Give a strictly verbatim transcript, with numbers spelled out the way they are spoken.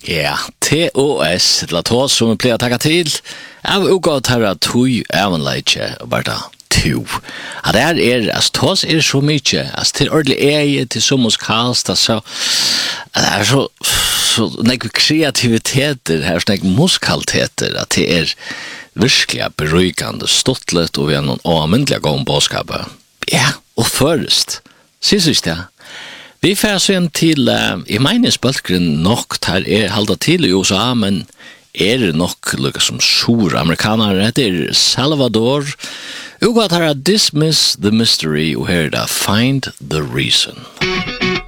Ja, T O S, til at hos som vi pleier å takke til, av ugav tarra tui evanleitje, og bare da to. Ja, det er, altså, hos er så mykje, altså, til ordentlig eie, til så musikalst, altså, det er så, så nek kreativiteter, her er så nek musikaliteter, at det er virkelig berøykende, stottlet, og vi har noen åmyndelig gong båskapet. Ja, og først, synes du ikke det? Vi får så en til, uh, i meines bølgren nok, her er halda til i U S A, men er det nok lukka som sur amerikanere, det er Salvador, og at her er Dismiss the Mystery, og her er det Find the Reason.